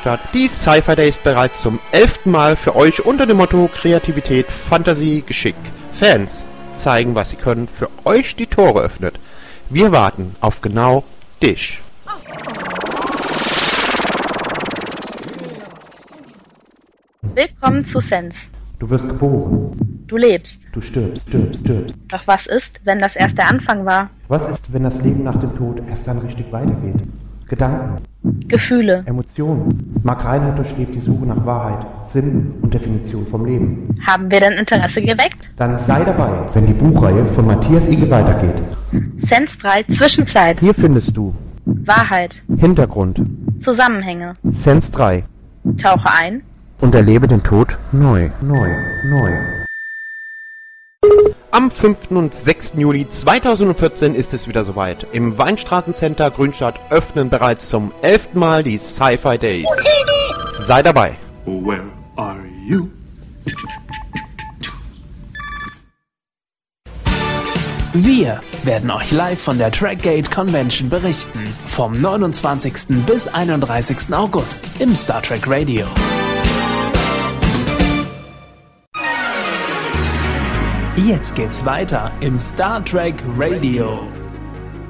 Werkstatt. Die Sci-Fi Days bereits zum 11. Mal für euch unter dem Motto Kreativität, Fantasie, Geschick. Fans zeigen, was sie können, für euch die Tore öffnet. Wir warten auf genau dich. Willkommen zu Sense. Du wirst geboren. Du lebst. Du stirbst. Doch was ist, wenn das erst der Anfang war? Was ist, wenn das Leben nach dem Tod erst dann richtig weitergeht? Gedanken, Gefühle. Emotionen. Mark Reinhardt durchlebt die Suche nach Wahrheit, Sinn und Definition vom Leben. Haben wir denn Interesse geweckt? Dann sei dabei, wenn die Buchreihe von Matthias Igel weitergeht. Sense 3 Zwischenzeit. Hier findest du Wahrheit. Hintergrund, Zusammenhänge. Sense 3 Tauche ein. und erlebe den Tod neu. Am 5. und 6. Juli 2014 ist es wieder soweit. Im Weinstraßencenter Grünstadt öffnen bereits zum 11. Mal die Sci-Fi Days. Sei dabei. Where are you? Wir werden euch live von der Trackgate Convention berichten. Vom 29. bis 31. August im Star Trek Radio. Jetzt geht's weiter im Star Trek Radio.